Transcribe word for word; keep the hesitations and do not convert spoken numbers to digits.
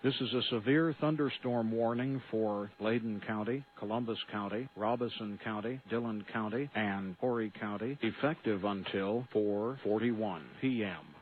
This is a severe thunderstorm warning for Bladen County, Columbus County, Robeson County, Dillon County, and Horry County, effective until four forty-one p m